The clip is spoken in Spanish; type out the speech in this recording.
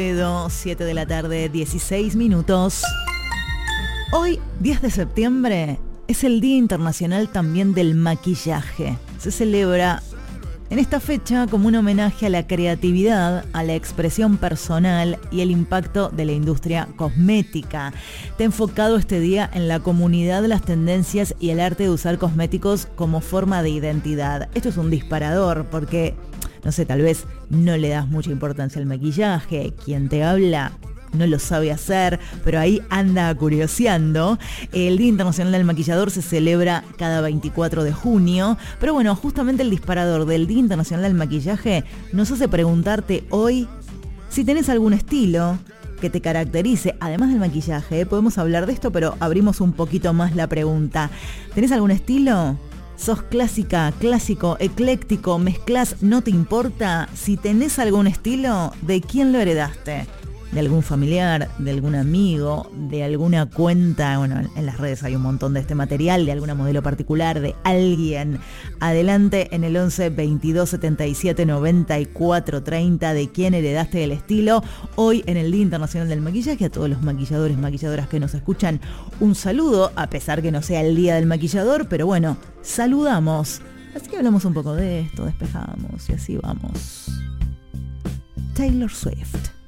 7 de la tarde, 16 minutos. Hoy, 10 de septiembre, es el Día Internacional también del Maquillaje. Se celebra en esta fecha como un homenaje a la creatividad, a la expresión personal y el impacto de la industria cosmética. Está enfocado este día en la comunidad, las tendencias y el arte de usar cosméticos como forma de identidad. Esto es un disparador porque, no sé, tal vez no le das mucha importancia al maquillaje. Quien te habla no lo sabe hacer, pero ahí anda curioseando. El Día Internacional del Maquillador se celebra cada 24 de junio, pero bueno, justamente el disparador del Día Internacional del Maquillaje nos hace preguntarte hoy si tenés algún estilo que te caracterice, además del maquillaje. Podemos hablar de esto, pero abrimos un poquito más la pregunta. ¿Tenés algún estilo? ¿Sos clásica, clásico, ecléctico, mezclás, no te importa? Si tenés algún estilo, ¿de quién lo heredaste? ¿De algún familiar, de algún amigo, de alguna cuenta? Bueno, en las redes hay un montón de este material, de alguna modelo particular, de alguien. Adelante en el 11 22 77 94 30, ¿de quién heredaste el estilo? Hoy en el Día Internacional del Maquillaje, a todos los maquilladores, maquilladoras que nos escuchan, un saludo, a pesar que no sea el Día del Maquillador, pero bueno, saludamos. Así que hablamos un poco de esto, despejamos y así vamos. Taylor Swift.